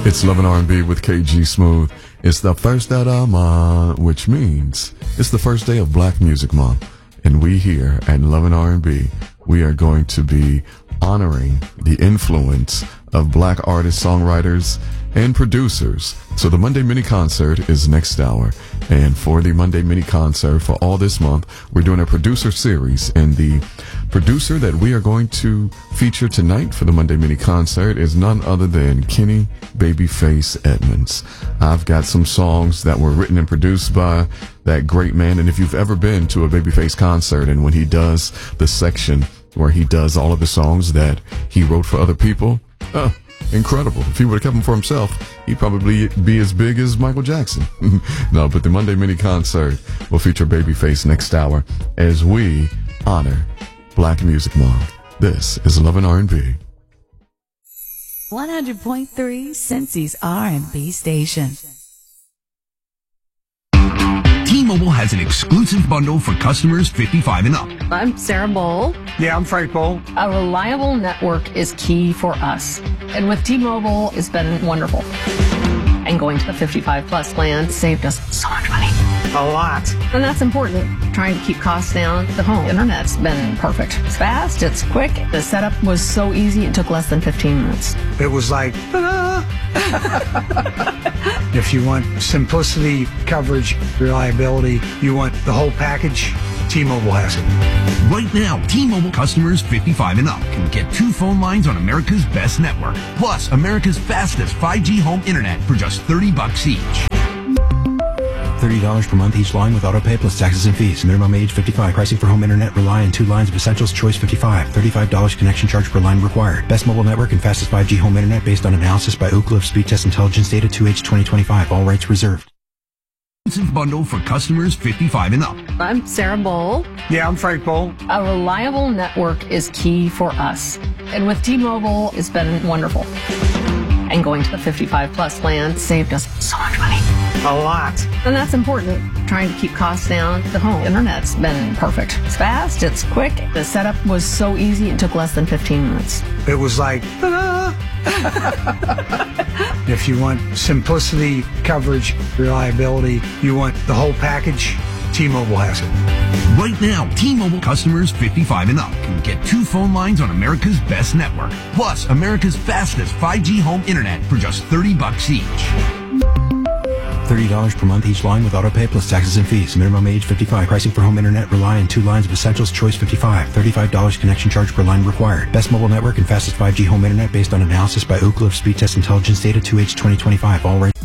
It's Love and R&B with KG Smooth. It's the first of the month, which means it's the first day of Black Music Month. And we here at Love and R&B, we are going to be honoring the influence of Black artists, songwriters, and producers. So the Monday Mini Concert is next hour. And for the Monday Mini Concert for all this month, we're doing a producer series. And the producer that we are going to feature tonight for the Monday Mini Concert is none other than Kenny Babyface Edmonds. I've got some songs that were written and produced by that great man. And if you've ever been to a Babyface concert, and when he does the section where he does all of the songs that he wrote for other people, incredible. If he would have kept them for himself, he'd probably be as big as Michael Jackson. No, but the Monday Mini Concert will feature Babyface next hour as we honor Black Music Month. This is Love and R&B. 100.3 Cincy's R&B station. T-Mobile has an exclusive bundle for customers 55 and up. I'm Sarah Bowl. Yeah, I'm Frank Bowl. A reliable network is key for us. And with T-Mobile, it's been wonderful. And going to the 55 plus plan saved us so much money. A lot. And that's important. Trying to keep costs down. The home internet's been perfect. It's fast, it's quick. The setup was so easy, it took less than 15 minutes. It was like, If you want simplicity, coverage, reliability, you want the whole package, T-Mobile has it. Right now, T-Mobile customers 55 and up can get 2 phone lines on America's best network, plus America's fastest 5G home internet for just $30 each. $30 per month each line with autopay plus taxes and fees. Minimum age 55. Pricing for home internet rely on 2 lines of Essentials. Choice 55. $35 connection charge per line required. Best mobile network and fastest 5G home internet based on analysis by Ookla of Speed Test Intelligence data 2H 2025. All rights reserved. Exclusive bundle for customers 55 and up. I'm Sarah Bowl. Yeah, I'm Frank Bowl. A reliable network is key for us. And with T-Mobile, it's been wonderful. And going to the 55 plus plan saved us so much money. A lot. And that's important. Trying to keep costs down. The home internet's been perfect. It's fast, it's quick. The setup was so easy, it took less than 15 minutes. It was like, If you want simplicity, coverage, reliability, you want the whole package, T-Mobile has it. Right now, T-Mobile customers 55 and up can get 2 phone lines on America's best network, plus America's fastest 5G home internet for just $30 each. $30 per month each line with autopay plus taxes and fees. Minimum age 55. Pricing for home internet rely on 2 lines of Essentials. Choice 55. $35 connection charge per line required. Best mobile network and fastest 5G home internet based on analysis by Ookla of Speed Test Intelligence data 2H 2025. All rights